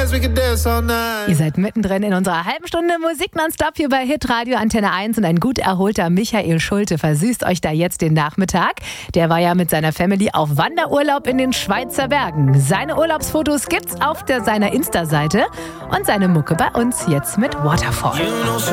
Ihr seid mittendrin in unserer halben Stunde Musik nonstop hier bei Hitradio Antenne 1 und ein gut erholter Michael Schulte versüßt euch da jetzt den Nachmittag. Der war ja mit seiner Family auf Wanderurlaub in den Schweizer Bergen. Seine Urlaubsfotos gibt's auf seiner Insta-Seite und seine Mucke bei uns jetzt mit Waterfall.